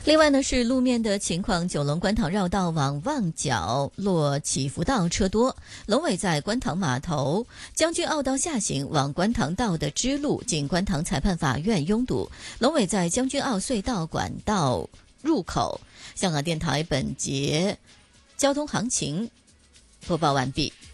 另外呢是路面的情况，九龙观塘绕道往旺角落起伏道车多，龙尾在观塘码头，将军澳道下行往观塘道的支路经观塘裁判法院拥堵，龙尾在将军澳隧道管道入口。香港电台本节交通行情播报完毕。